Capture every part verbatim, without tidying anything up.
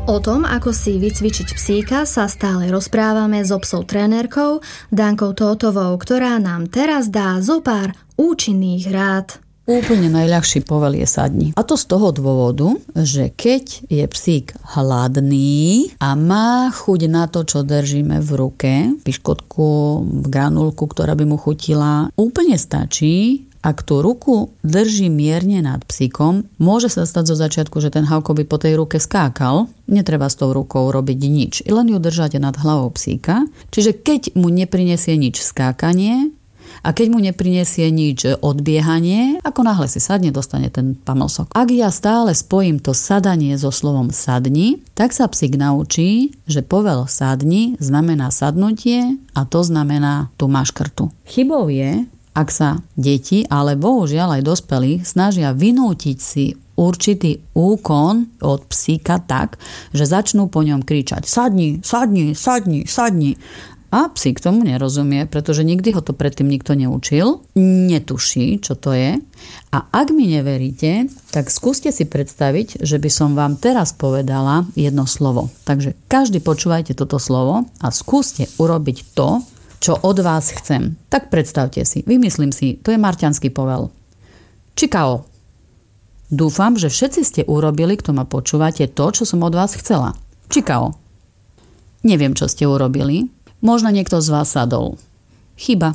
O tom, ako si vycvičiť psíka, sa stále rozprávame so psou trénerkou Dankou Tótovou, ktorá nám teraz dá zopár účinných rád. Úplne najľahší povel je sadni. A to z toho dôvodu, že keď je psík hladný a má chuť na to, čo držíme v ruke, piškotku, granulku, ktorá by mu chutila, úplne stačí, ak tú ruku drží mierne nad psíkom, môže sa stať zo začiatku, že ten Havko by po tej ruke skákal. Netreba s tou rukou robiť nič. Len ju držáte nad hlavou psíka. Čiže keď mu neprinesie nič skákanie a keď mu neprinesie nič odbiehanie, ako náhle si sadne, dostane ten pamlsok. Ak ja stále spojím to sadanie so slovom sadni, tak sa psík naučí, že povel sadni znamená sadnutie a to znamená tú maškrtu. Chybou je, ak sa deti, ale bohužiaľ aj dospelí, snažia vynútiť si určitý úkon od psíka tak, že začnú po ňom kričať sadni, sadni, sadni, sadni. A psík tomu nerozumie, pretože nikdy ho to predtým nikto neučil, netuší, čo to je. A ak mi neveríte, tak skúste si predstaviť, že by som vám teraz povedala jedno slovo. Takže každý počúvajte toto slovo a skúste urobiť to, čo od vás chcem. Tak predstavte si, vymyslím si, to je marťanský povel. Čikao. Dúfam, že všetci ste urobili, kto ma počúvate, to, čo som od vás chcela. Čikao. Neviem, čo ste urobili. Možno niekto z vás sadol. Chyba.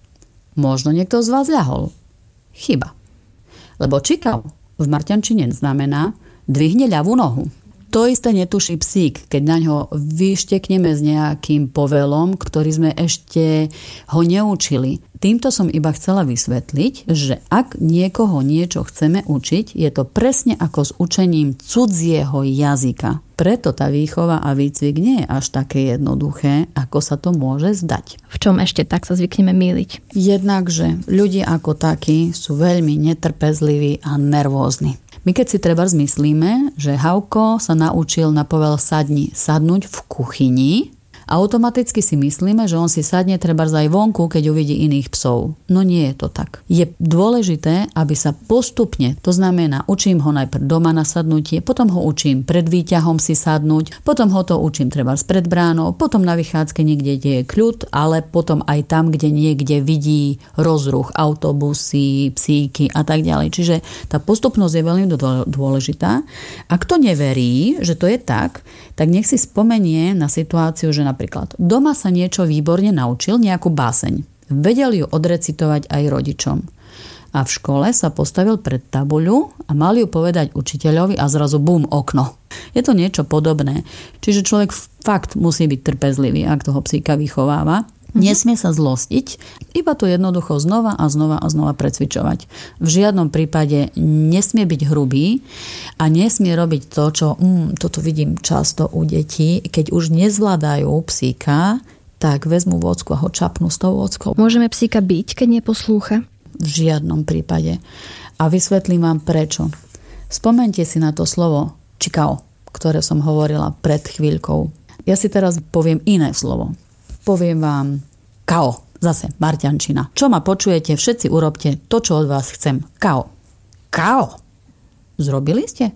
Možno niekto z vás ľahol. Chyba. Lebo čikao v marťančine znamená dvihne ľavú nohu. To isté netuší psík, keď na ňo vyštekneme s nejakým povelom, ktorý sme ešte ho neučili. Týmto som iba chcela vysvetliť, že ak niekoho niečo chceme učiť, je to presne ako s učením cudzieho jazyka. Preto tá výchova a výcvik nie je až také jednoduché, ako sa to môže zdať. V čom ešte tak sa zvykneme mýliť? Jednak, že ľudia ako takí sú veľmi netrpezliví a nervózni. My keď si treba zmyslíme, že Havko sa naučil na povel sadni sadnúť v kuchyni, automaticky si myslíme, že on si sadne trebárs aj vonku, keď uvidí iných psov. No nie je to tak. Je dôležité, aby sa postupne, to znamená, učím ho najprv doma na sadnutie, potom ho učím pred výťahom si sadnúť, potom ho to učím trebárs pred bránou, potom na vychádzke niekde, kde je kľud, ale potom aj tam, kde niekde vidí rozruch, autobusy, psíky a tak ďalej. Čiže tá postupnosť je veľmi dôležitá. A kto neverí, že to je tak, tak nech si spomenie na situáciu, že napríklad doma sa niečo výborne naučil, nejakú báseň. Vedel ju odrecitovať aj rodičom. A v škole sa postavil pred tabuľu a mal ju povedať učiteľovi a zrazu bum, okno. Je to niečo podobné. Čiže človek fakt musí byť trpezlivý, ak toho psíka vychováva. Nesmie sa zlostiť, iba to jednoducho znova a znova a znova precvičovať. V žiadnom prípade nesmie byť hrubý a nesmie robiť to, čo mm, toto vidím často u detí, keď už nezvládajú psíka, tak vezmu vocku a ho čapnú s tou vockou. Môžeme psíka byť, keď neposlúcha? V žiadnom prípade. A vysvetlím vám prečo. Spomeňte si na to slovo čikao, ktoré som hovorila pred chvíľkou. Ja si teraz poviem iné slovo. Poviem vám kao, zase marťančina. Čo ma počujete, všetci urobte to, čo od vás chcem. Kao. Kao. Zrobili ste?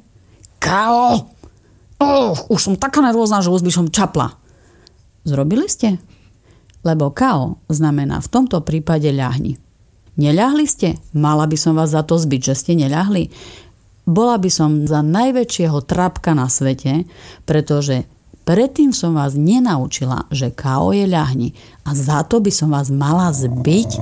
Kao. Oh, už som taká nervózna, že už by som čapla. Zrobili ste? Lebo kao znamená v tomto prípade ľahni. Neľahli ste? Mala by som vás za to zbiť, že ste neľahli. Bola by som za najväčšieho trapka na svete, pretože predtým som vás nenaučila, že kao je ľahni a za to by som vás mala zbiť.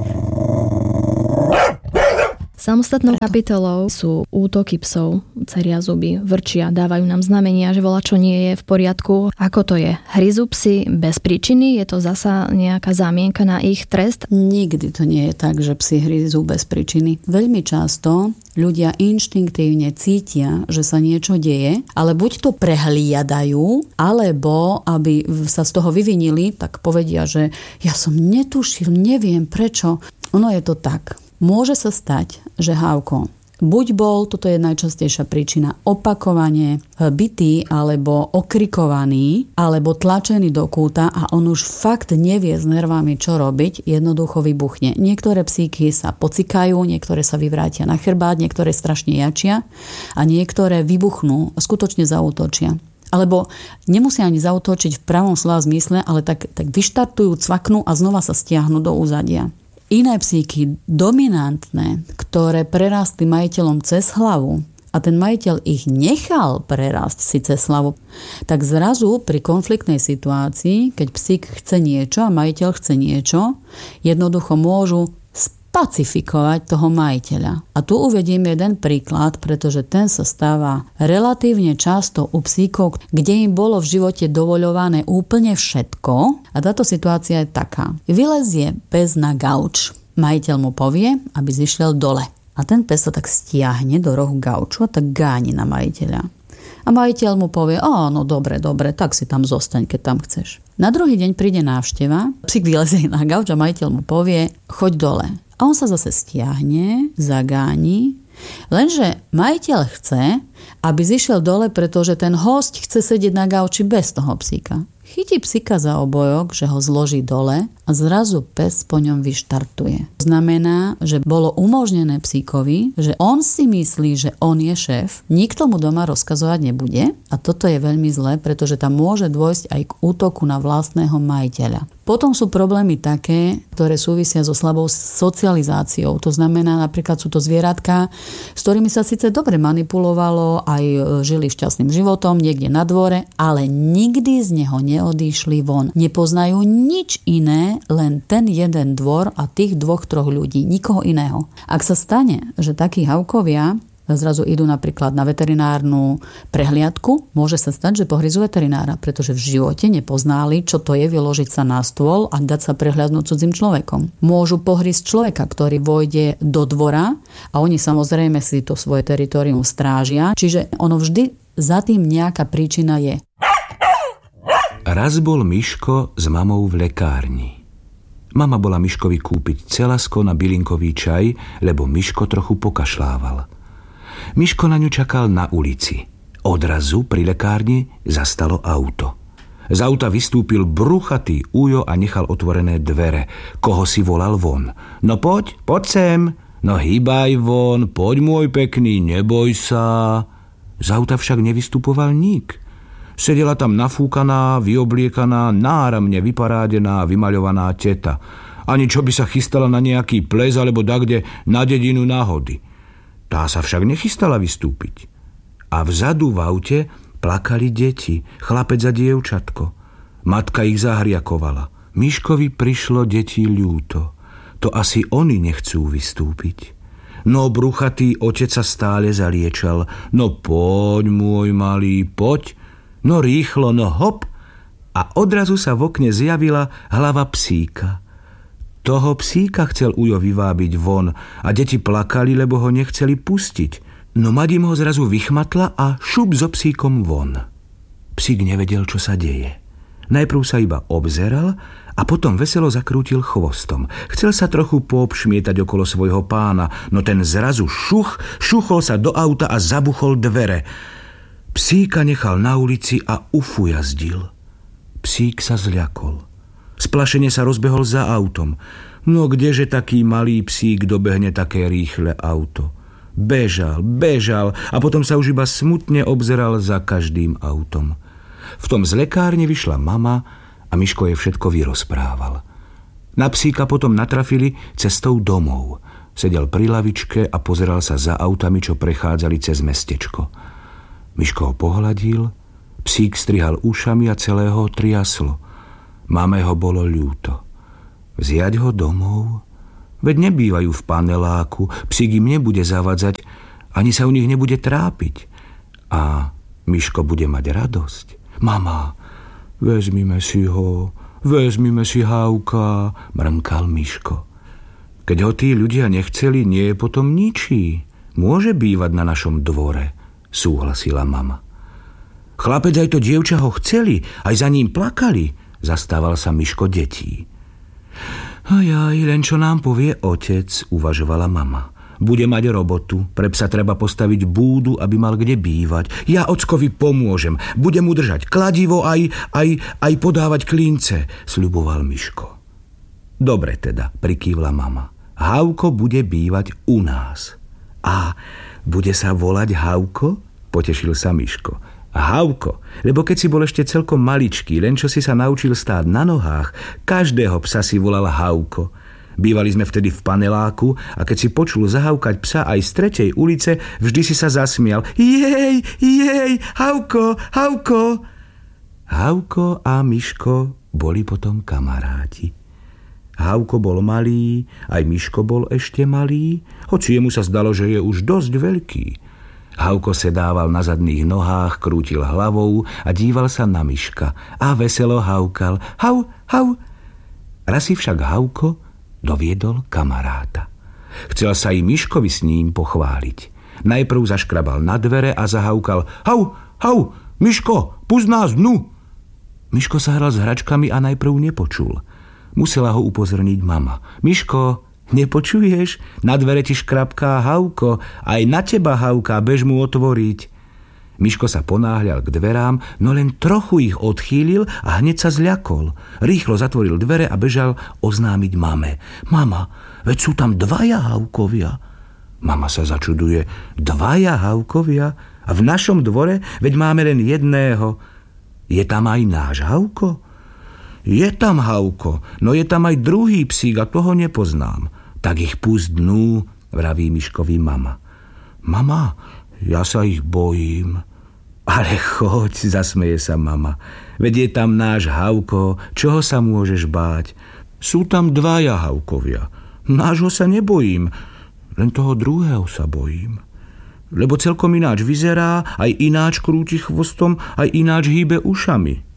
Samostatnou kapitolou sú útoky psov, ceria zuby, vrčia, dávajú nám znamenia, že voľačo nie je v poriadku. Ako to je? Hryzú psi bez príčiny? Je to zasa nejaká zámienka na ich trest? Nikdy to nie je tak, že psi hryzú bez príčiny. Veľmi často ľudia inštinktívne cítia, že sa niečo deje, ale buď to prehliadajú, alebo aby sa z toho vyvinili, tak povedia, že ja som netušil, neviem prečo. Ono je to tak. Môže sa stať, že Havko buď bol, toto je najčastejšia príčina, opakovane bitý alebo okrikovaný, alebo tlačený do kúta a on už fakt nevie s nervami, čo robiť, jednoducho vybuchne. Niektoré psíky sa pocikajú, niektoré sa vyvrátia na chrbát, niektoré strašne jačia a niektoré vybuchnú, skutočne zaútočia. Alebo nemusia ani zaútočiť v pravom slova zmysle, ale tak, tak vyštartujú, cvaknú a znova sa stiahnu do úzadia. Iné psíky, dominantné, ktoré prerástli majiteľom cez hlavu, a ten majiteľ ich nechal prerásť si cez hlavu, tak zrazu pri konfliktnej situácii, keď psík chce niečo a majiteľ chce niečo, jednoducho môžu spacifikovať toho majiteľa. A tu uvediem jeden príklad, pretože ten sa stáva relatívne často u psíkov, kde im bolo v živote dovoľované úplne všetko. A táto situácia je taká. Vylezie pes na gauč. Majiteľ mu povie, aby zišiel dole. A ten pes sa tak stiahne do rohu gauču a tak gáni na majiteľa. A majiteľ mu povie, áno, dobre, dobre, tak si tam zostaň, keď tam chceš. Na druhý deň príde návšteva, psík vylezie na gauč a majiteľ mu povie, choď dole. A on sa zase stiahne, zagáni, lenže majiteľ chce, aby zišiel dole, pretože ten hosť chce sedieť na gauči bez toho psíka. Chytí psíka za obojok, že ho zloží dole a zrazu pes po ňom vyštartuje. Znamená, že bolo umožnené psíkovi, že on si myslí, že on je šéf, nikto mu doma rozkazovať nebude a toto je veľmi zlé, pretože tam môže dôjsť aj k útoku na vlastného majiteľa. Potom sú problémy také, ktoré súvisia so slabou socializáciou. To znamená, napríklad sú to zvieratka, s ktorými sa síce dobre manipulovalo, aj žili šťastným životom niekde na dvore, ale nikdy z neho neodíšli von. Nepoznajú nič iné, len ten jeden dvor a tých dvoch, troch ľudí, nikoho iného. Ak sa stane, že takí havkovia zrazu idú napríklad na veterinárnu prehliadku, môže sa stať, že pohryzú veterinára, pretože v živote nepoznali, čo to je vyložiť sa na stôl a dať sa prehliadnúť cudzým človekom. Môžu pohryzť človeka, ktorý vojde do dvora a oni samozrejme si to svoje teritorium strážia, čiže ono vždy za tým nejaká príčina je. Raz bol Miško s mamou v lekárni. Mama bola Miškovi kúpiť celasko na bylinkový čaj, lebo Miško trochu pokašľával. Miško na ňu čakal na ulici. Odrazu pri lekárni zastalo auto. Z auta vystúpil bruchatý ujo a nechal otvorené dvere. Koho si volal von? No poď, poď sem. No hýbaj von, poď môj pekný, neboj sa. Z auta však nevystupoval nik. Sedela tam nafúkaná, vyobliekaná, náramne vyparádená, vymaľovaná teta. Ani čo by sa chystala na nejaký ples alebo dakde na dedinu náhody. Tá sa však nechystala vystúpiť. A vzadu v aute plakali deti, chlapec a dievčatko. Matka ich zahriakovala. Miškovi prišlo detí ľúto. To asi oni nechcú vystúpiť. No bruchatý otec sa stále zaliečal. No poď, môj malý, poď. No rýchlo, no hop. A odrazu sa v okne zjavila hlava psíka. Toho psíka chcel ujo vyvábiť von a deti plakali, lebo ho nechceli pustiť. No Madim ho zrazu vychmatla a šup so psíkom von. Psík nevedel, čo sa deje. Najprv sa iba obzeral a potom veselo zakrútil chvostom. Chcel sa trochu poobšmietať okolo svojho pána, no ten zrazu šuch, šuchol sa do auta a zabuchol dvere. Psíka nechal na ulici a ufujazdil. Psík sa zľakol. Splašene sa rozbehol za autom. No kdeže taký malý psík dobehne také rýchle auto? Bežal, bežal a potom sa už iba smutne obzeral za každým autom. V tom z lekárne vyšla mama a Miško jej všetko vyrozprával. Na psíka potom natrafili cestou domov. Sedel pri lavičke a pozeral sa za autami, čo prechádzali cez mestečko. Miško ho pohľadil, psík strihal ušami a celého ho triaslo. Mame ho bolo ľúto. Vziať ho domov? Veď nebývajú v paneláku, psík im nebude zavadzať, ani sa u nich nebude trápiť. A Miško bude mať radosť. Mama, vezmime si ho, vezmime si Hávka, mrnkal Miško. Keď ho tí ľudia nechceli, nie je potom ničí. Môže bývať na našom dvore, súhlasila mama. Chlapec aj to dievča ho chceli, aj za ním plakali. Zastával sa Miško detí. Ajaj, len čo nám povie otec, uvažovala mama. Bude mať robotu, pre psa treba postaviť búdu, aby mal kde bývať. Ja ockovi pomôžem, budem mu držať kladivo aj, aj, aj podávať klince, sľuboval Miško. Dobre teda, prikývla mama. Hávko bude bývať u nás. A bude sa volať Hávko? Potešil sa Miško. Hauko, lebo keď si bol ešte celkom maličký, len čo si sa naučil stáť na nohách, každého psa si volal Hauko. Bývali sme vtedy v paneláku a keď si počul zahaukať psa aj z tretej ulice, vždy si sa zasmial. Jej, jej, Hauko, Hauko. Hauko a Miško boli potom kamaráti. Hauko bol malý, aj Miško bol ešte malý, hoci jemu sa zdalo, že je už dosť veľký. Hauko sedával na zadných nohách, krútil hlavou a díval sa na Miška a veselo haukal. Hau, hau. Raz si však Hauko doviedol kamaráta. Chcel sa i Miškovi s ním pochváliť. Najprv zaškrabal na dvere a zahaukal. Hau, hau, Miško, pust nás dnu. Miško sa hral s hračkami a najprv nepočul. Musela ho upozorniť mama. Miško, nepočuješ? Na dvere ti škrabká Hauko. Aj na teba hauká, bež mu otvoriť. Miško sa ponáhľal k dverám, no len trochu ich odchýlil a hneď sa zľakol. Rýchlo zatvoril dvere a bežal oznámiť mame. Mama, veď sú tam dvaja Haukovia. Mama sa začuduje. Dvaja Haukovia? A v našom dvore? Veď máme len jedného. Je tam aj náš Hauko? Je tam Hauko, no je tam aj druhý psík a toho nepoznám. Tak ich pust dnu, vraví Miškovi mama. Mama, ja sa ich bojím. Ale choď, zasmeje sa mama. Veď je tam náš Hauko, čoho sa môžeš báť? Sú tam dvaja Haukovia. Nášho sa nebojím, len toho druhého sa bojím. Lebo celkom ináč vyzerá, aj ináč krúti chvostom, aj ináč hýbe ušami.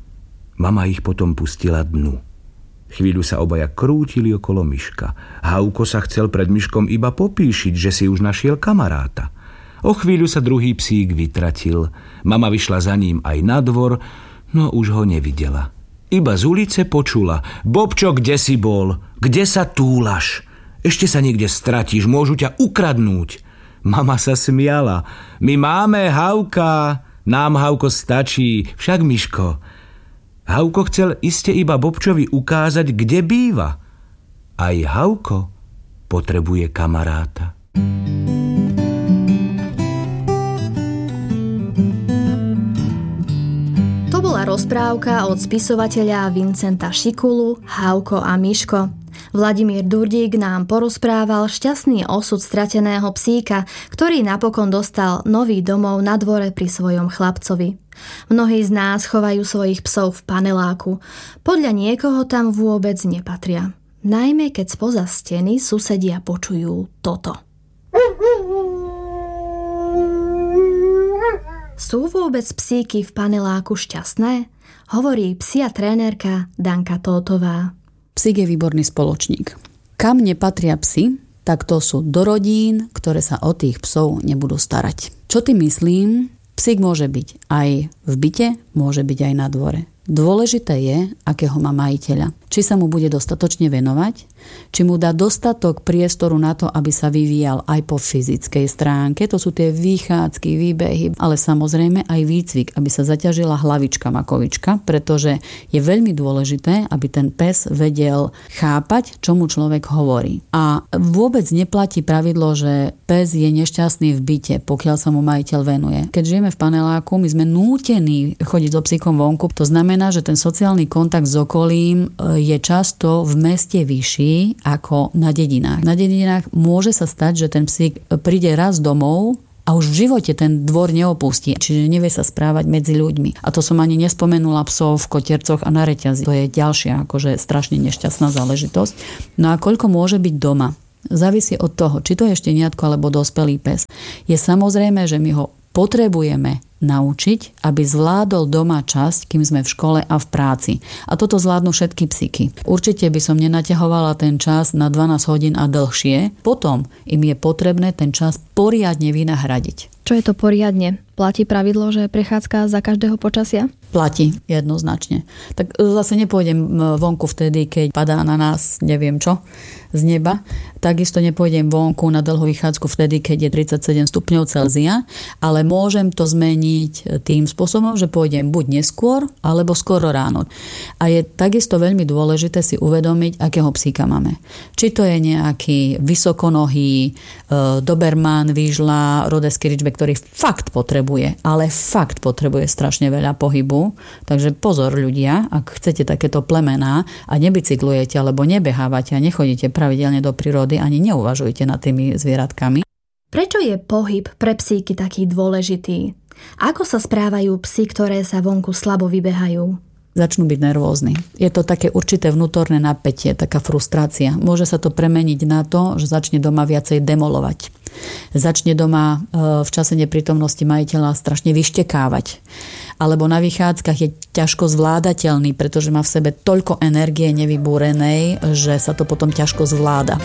Mama ich potom pustila dnu. Chvíľu sa obaja krútili okolo Miška. Hauko sa chcel pred Miškom iba popíšiť, že si už našiel kamaráta. O chvíľu sa druhý psík vytratil. Mama vyšla za ním aj na dvor, no už ho nevidela. Iba z ulice počula. Bobčo, kde si bol? Kde sa túlaš? Ešte sa niekde stratíš, môžu ťa ukradnúť. Mama sa smiala. My máme Hauka, nám Hauko stačí, však Miško. Hauko chcel iste iba Bobčovi ukázať, kde býva. Aj Hauko potrebuje kamaráta. To bola rozprávka od spisovateľa Vincenta Šikulu Hauko a Miško. Vladimír Durdík nám porozprával šťastný osud strateného psíka, ktorý napokon dostal nový domov na dvore pri svojom chlapcovi. Mnohí z nás chovajú svojich psov v paneláku. Podľa niekoho tam vôbec nepatria. Najmä keď spoza steny susedia počujú toto. Sú vôbec psíky v paneláku šťastné? Hovorí psia trénerka Danka Tótová. Psík je výborný spoločník. Kam nepatria psi, tak to sú do rodín, ktoré sa o tých psov nebudú starať. Čo tým myslím? Psík môže byť aj v byte, môže byť aj na dvore. Dôležité je, akého má majiteľa. Či sa mu bude dostatočne venovať, či mu dá dostatok priestoru na to, aby sa vyvíjal aj po fyzickej stránke. To sú tie výchádzky, výbehy, ale samozrejme aj výcvik, aby sa zaťažila hlavička makovička, pretože je veľmi dôležité, aby ten pes vedel chápať, čo mu človek hovorí. A vôbec neplatí pravidlo, že pes je nešťastný v byte, pokiaľ sa mu majiteľ venuje. Keď žijeme v paneláku, my sme nútení chodiť so psíkom vonku. To znamená, že ten sociálny kontakt s okolím je často v meste vyšší ako na dedinách. Na dedinách môže sa stať, že ten psík príde raz domov a už v živote ten dvor neopustí, čiže nevie sa správať medzi ľuďmi. A to som ani nespomenula psov v kotiercoch a na reťazi. To je ďalšia akože strašne nešťastná záležitosť. No a koľko môže byť doma? Závisí od toho, či to je šteniatko alebo dospelý pes. Je samozrejme, že my ho potrebujeme naučiť, aby zvládol doma časť, kým sme v škole a v práci. A toto zvládnu všetky psíky. Určite by som nenaťahovala ten čas na dvanásť hodín a dlhšie. Potom im je potrebné ten čas poriadne vynahradiť. Čo je to poriadne? Platí pravidlo, že prechádzka za každého počasia? Platí, jednoznačne. Tak zase nepôjdem vonku vtedy, keď padá na nás neviem čo z neba. Takisto nepôjdem vonku na dlhú vychádzku vtedy, keď je tridsaťsedem stupňov Celzia, ale môžem to zmeniť tým spôsobom, že pôjdem buď neskôr, alebo skoro ráno. A je takisto veľmi dôležité si uvedomiť, akého psíka máme. Či to je nejaký vysokonohý doberman, výžla, rodeský ridgeback, ktorý fakt potrebuje, ale fakt potrebuje strašne veľa pohybu. Takže pozor ľudia, ak chcete takéto plemená a nebicyklujete alebo nebehávate a nechodíte pravidelne do prírody, ani neuvažujte nad tými zvieratkami. Prečo je pohyb pre psíky taký dôležitý? Ako sa správajú psy, ktoré sa vonku slabo vybehajú? Začnú byť nervózni. Je to také určité vnútorné napätie, taká frustrácia. Môže sa to premeniť na to, že začne doma viacej demolovať. Začne doma v čase neprítomnosti majiteľa strašne vyštekávať. Alebo na vychádzkach je ťažko zvládateľný, pretože má v sebe toľko energie nevybúrenej, že sa to potom ťažko zvláda.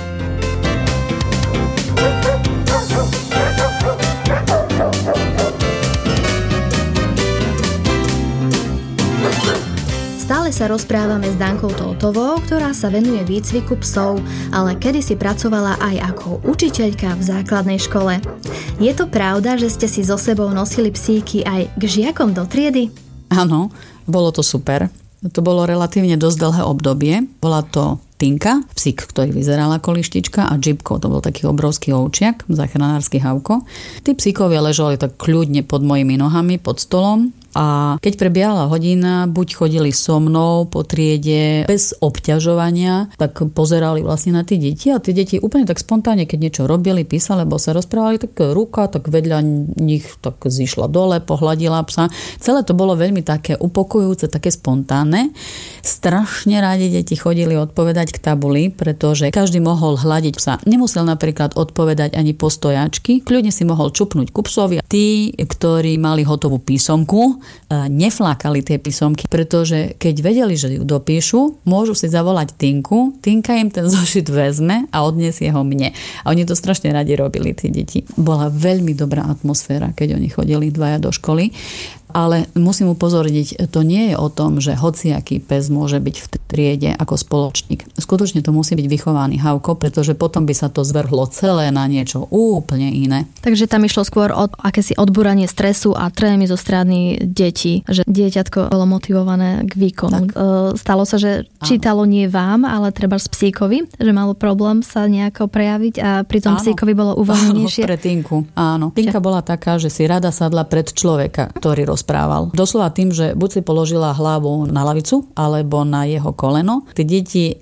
Stále sa rozprávame s Dankou Toltovou, ktorá sa venuje výcviku psov, ale kedysi pracovala aj ako učiteľka v základnej škole. Je to pravda, že ste si so sebou nosili psíky aj k žiakom do triedy? Áno, bolo to super. To bolo relatívne dosť dlhé obdobie. Bola to Tinka, psík, ktorý vyzeral ako lištička, a Džibko, to bol taký obrovský ovčiak, záchranársky Havko. Tí psíkovia ležali tak kľudne pod mojimi nohami, pod stolom. A keď prebiehala hodina, buď chodili so mnou po triede bez obťažovania, tak pozerali vlastne na tie deti a tie deti úplne tak spontánne, keď niečo robili, písali, alebo sa rozprávali, tak ruka, tak vedľa nich tak zišla dole, pohľadila psa. Celé to bolo veľmi také upokojujúce, také spontánne. Strašne rádi deti chodili odpovedať k tabuli, pretože každý mohol hľadiť psa. Nemusel napríklad odpovedať ani po stojačky, kľudne si mohol čupnúť ku psovi. Tí, ktorí mali hotovú písomku, neflákali tie písomky, pretože keď vedeli, že ju dopíšu, môžu si zavolať Tinku, Tinka im ten zošit vezme a odniesie ho mne. A oni to strašne radi robili, tí deti. Bola veľmi dobrá atmosféra, keď oni chodili dvaja do školy. Ale musím upozorniť, to nie je o tom, že hociaký pes môže byť v triede ako spoločník. Skutočne to musí byť vychovaný Havko, pretože potom by sa to zvrhlo celé na niečo úplne iné. Takže tam išlo skôr o akési odbúranie stresu a trémy zo strany detí, že dieťatko bolo motivované k výkonu. Tak. Stalo sa, že čítalo nie vám, ale treba z psíkovi, že malo problém sa nejako prejaviť a pri tom psíkovi bolo uvoľnenejšie. Áno, pre Tinku. Áno. Tinka bola taká, že si rada sadla pred človeka, ktorý rozprával. Doslova tým, že buď si položila hlavu na lavicu, alebo na jeho koleno. Tí deti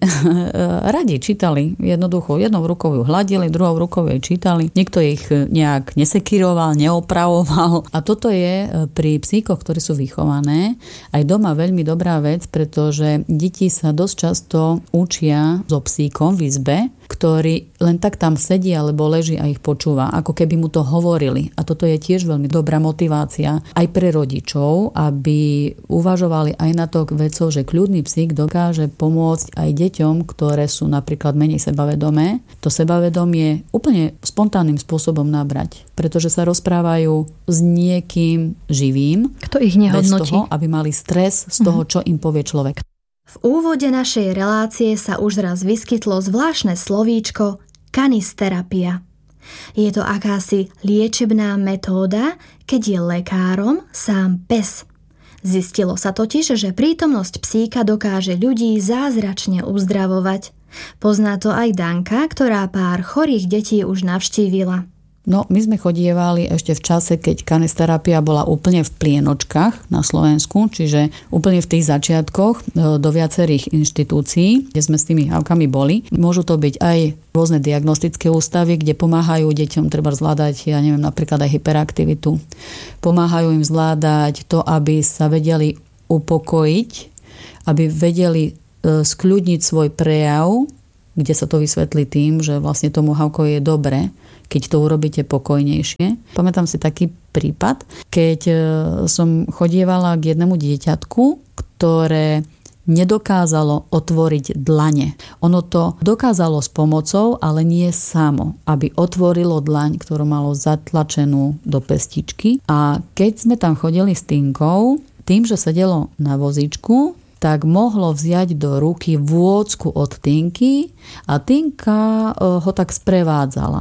radi čítali. Jednoducho, jednou rukou ju hladili, druhou rukou jej čítali. Nikto ich nejak nesekiroval, neopravoval. A toto je pri psíkoch, ktorí sú vychované, aj doma veľmi dobrá vec, pretože deti sa dosť často učia so psíkom v izbe, ktorý len tak tam sedí alebo leží a ich počúva, ako keby mu to hovorili. A toto je tiež veľmi dobrá motivácia aj pre rodičov, aby uvažovali aj na to vecou, že kľudný psík dokáže pomôcť aj deťom, ktoré sú napríklad menej sebavedomé. To sebavedomie úplne spontánnym spôsobom nabrať, pretože sa rozprávajú s niekým živým, kto ich nehodnotí, bez toho, aby mali stres z toho, čo im povie človek. V úvode našej relácie sa už raz vyskytlo zvláštne slovíčko kanisterapia. Je to akási liečebná metóda, keď je lekárom sám pes. Zistilo sa totiž, že prítomnosť psíka dokáže ľudí zázračne uzdravovať. Pozná to aj Danka, ktorá pár chorých detí už navštívila. No, my sme chodievali ešte v čase, keď kanisterapia bola úplne v plienočkách na Slovensku, čiže úplne v tých začiatkoch do viacerých inštitúcií, kde sme s tými havkami boli. Môžu to byť aj rôzne diagnostické ústavy, kde pomáhajú deťom treba zvládať, ja neviem, napríklad aj hyperaktivitu. Pomáhajú im zvládať to, aby sa vedeli upokojiť, aby vedeli skľudniť svoj prejav, kde sa to vysvetlí tým, že vlastne tomu havkovi je dobre, keď to urobíte pokojnejšie. Pamätám si taký prípad, keď som chodievala k jednému dieťatku, ktoré nedokázalo otvoriť dlane. Ono to dokázalo s pomocou, ale nie samo, aby otvorilo dlaň, ktorú malo zatlačenú do pestičky. A keď sme tam chodili s Tinkou, tým, že sedelo na vozíčku, tak mohlo vziať do ruky vôcku od Tinky a Tinka ho tak sprevádzala.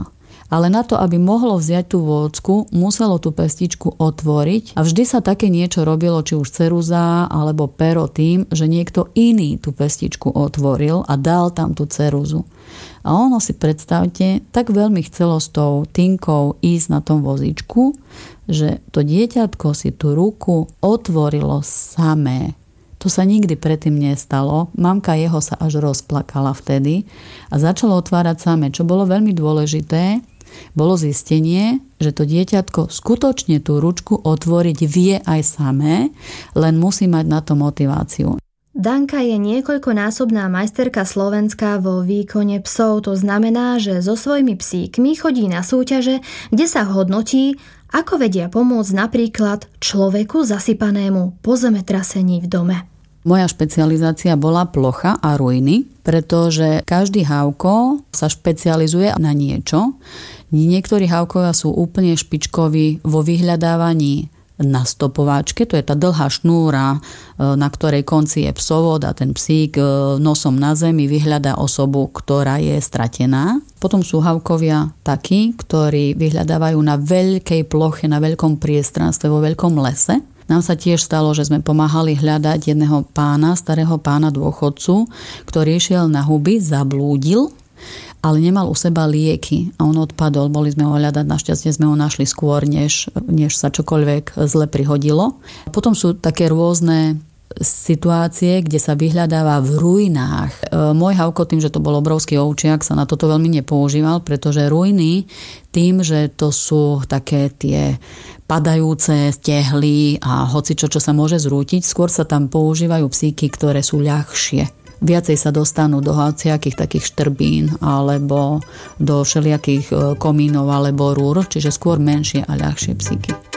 Ale na to, aby mohlo vziať tú vôcku, muselo tú pestičku otvoriť a vždy sa také niečo robilo, či už ceruza alebo pero tým, že niekto iný tú pestičku otvoril a dal tam tú ceruzu. A ono si predstavte, tak veľmi chcelo s tou Tinkou ísť na tom vozíčku, že to dieťatko si tú ruku otvorilo samé. To sa nikdy predtým nestalo. Mamka jeho sa až rozplakala vtedy a začalo otvárať samé, čo bolo veľmi dôležité. Bolo zistenie, že to dieťatko skutočne tú ručku otvoriť vie aj samé, len musí mať na to motiváciu. Danka je niekoľkonásobná majsterka Slovenska vo výkone psov. To znamená, že so svojimi psíkmi chodí na súťaže, kde sa hodnotí, ako vedia pomôcť napríklad človeku zasypanému po zemetrasení v dome. Moja špecializácia bola plocha a ruiny, pretože každý hávko sa špecializuje na niečo. Niektorí hávkovia sú úplne špičkoví vo vyhľadávaní na stopováčke, to je tá dlhá šnúra, na ktorej konci je psovod a ten psík nosom na zemi vyhľadá osobu, ktorá je stratená. Potom sú hávkovia takí, ktorí vyhľadávajú na veľkej ploche, na veľkom priestranstve, vo veľkom lese. Nám sa tiež stalo, že sme pomáhali hľadať jedného pána, starého pána dôchodcu, ktorý išiel na huby, zablúdil, ale nemal u seba lieky a on odpadol. Boli sme ho hľadať, našťastie sme ho našli skôr, než, než sa čokoľvek zle prihodilo. Potom sú také rôzne situácie, kde sa vyhľadáva v ruinách. Môj hávko, tým, že to bol obrovský ovčiak, sa na toto veľmi nepoužíval, pretože ruiny tým, že to sú také tie padajúce stehly a hocičo, čo sa môže zrútiť, skôr sa tam používajú psíky, ktoré sú ľahšie. Viacej sa dostanú do hociakých takých štrbín alebo do všelijakých komínov alebo rúr, čiže skôr menšie a ľahšie psíky.